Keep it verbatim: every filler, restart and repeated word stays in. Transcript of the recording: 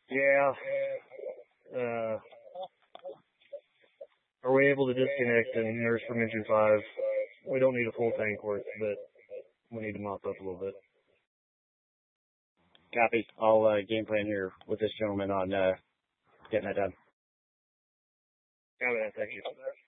Yeah. Uh, are we able to disconnect and nurse from engine five? We don't need a full tank worth, but we need to mop up a little bit. Copy. I'll uh, game plan here with this gentleman on uh, getting that done. Got it. Thank you.